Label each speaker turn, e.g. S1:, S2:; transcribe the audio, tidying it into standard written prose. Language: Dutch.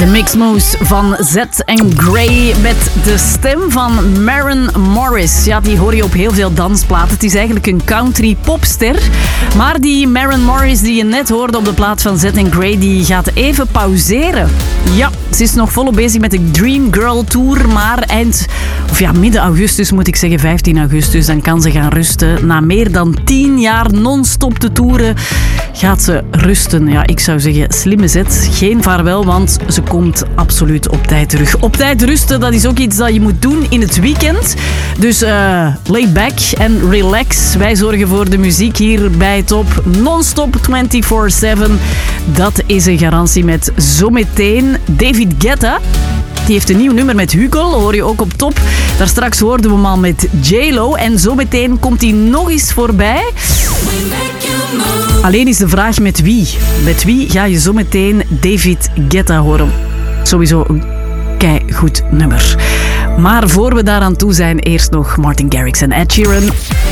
S1: De mixmoes van Z en Grey met de stem van Maren Morris. Ja, die hoor je op heel veel dansplaten. Het is eigenlijk een country popster. Maar die Maren Morris die je net hoorde op de plaat van Z en Grey, die gaat even pauzeren. Ja, ze is nog volop bezig met de Dream Girl Tour, maar midden augustus moet ik zeggen, 15 augustus, dan kan ze gaan rusten. Na meer dan 10 jaar non-stop te toeren, gaat ze rusten. Ja, ik zou zeggen, slimme zet. Geen vaarwel, want ze komt absoluut op tijd terug. Op tijd rusten, dat is ook iets dat je moet doen in het weekend. Dus lay back en relax. Wij zorgen voor de muziek hier bij Top. Non-stop 24/7. Dat is een garantie met zometeen David Guetta. Die heeft een nieuw nummer met Hugo, hoor je ook op Top. Daar straks hoorden we hem al met J-Lo. En zometeen komt hij nog eens voorbij. Alleen is de vraag met wie. Met wie ga je zometeen David Guetta horen? Sowieso een keigoed nummer. Maar voor we daaraan toe zijn, eerst nog Martin Garrix en Ed Sheeran.